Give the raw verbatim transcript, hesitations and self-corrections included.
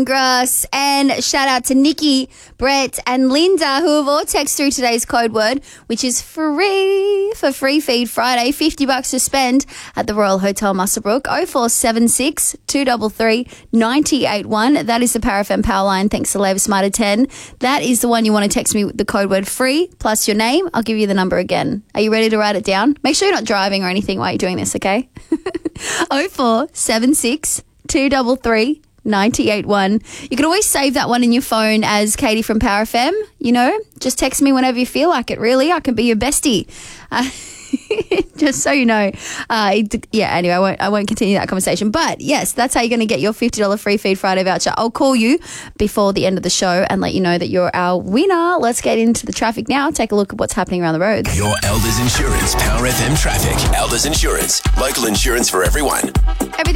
Grass, and shout out to Nikki, Brett and Linda, who have all texted through today's code word, which is free for Free Feed Friday. fifty bucks to spend at the Royal Hotel Muswellbrook. oh four seven six, two three three, nine oh eight one. That is the Power F M power line. Thanks to Labour Smarter ten. That is the one you want to text me with the code word free plus your name. I'll give you the number again. Are you ready to write it down? Make sure you're not driving or anything while you're doing this, okay? oh four seven six, two three three, nine oh eight one. You can always save that one in your phone as Katie from Power F M. You know, just text me whenever you feel like it, really. I can be your bestie. Uh, just so you know. Uh, it, yeah, anyway, I won't, I won't continue that conversation. But, yes, that's how you're going to get your fifty dollars Free Feed Friday voucher. I'll call you before the end of the show and let you know that you're our winner. Let's get into the traffic now. Take a look at what's happening around the roads. Your Elders Insurance Power F M traffic. Elders Insurance. Local insurance for everyone. Everything